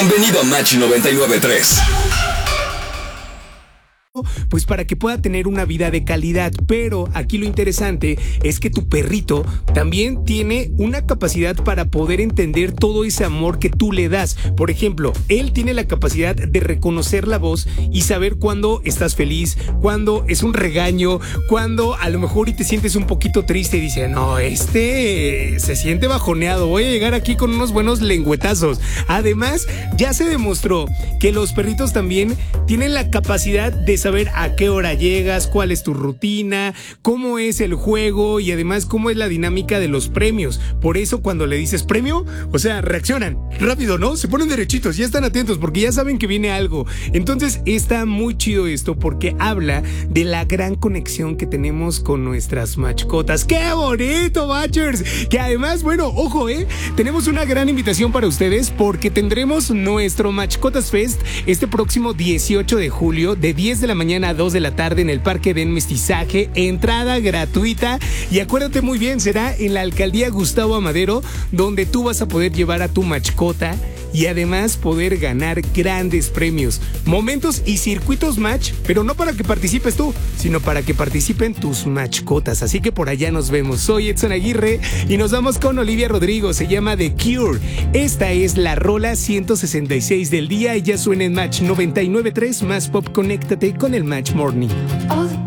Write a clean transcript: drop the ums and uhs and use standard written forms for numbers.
Bienvenido a Match 99.3. Pues para que pueda tener una vida de calidad. Pero aquí lo interesante es que tu perrito también tiene una capacidad para poder entender todo ese amor que tú le das. Por ejemplo, él tiene la capacidad de reconocer la voz y saber cuándo estás feliz, cuándo es un regaño, cuándo a lo mejor y te sientes un poquito triste y dice, no, se siente bajoneado, voy a llegar aquí con unos buenos lengüetazos. Además, ya se demostró que los perritos también tienen la capacidad de saber a qué hora llegas, cuál es tu rutina, cómo es el juego y además cómo es la dinámica de los premios. Por eso cuando le dices premio, o sea, reaccionan rápido, ¿no? Se ponen derechitos, ya están atentos porque ya saben que viene algo. Entonces está muy chido esto porque habla de la gran conexión que tenemos con nuestras mascotas. ¡Qué bonito, Matchers! Que además, bueno, ojo, tenemos una gran invitación para ustedes porque tendremos nuestro Mascotas Fest este próximo 18 de julio de 10 de la mañana a 2 de la tarde en el Parque del Mestizaje, entrada gratuita y acuérdate muy bien, será en la Alcaldía Gustavo Amadero donde tú vas a poder llevar a tu mascota y además poder ganar grandes premios, momentos y circuitos match, pero no para que participes tú, sino para que participen tus mascotas. Así que por allá nos vemos. Soy Edson Aguirre y nos vamos con Olivia Rodrigo, se llama The Cure. Esta es la rola 166 del día y ya suena en Match 99.3 más pop. Conéctate con el Match Morning.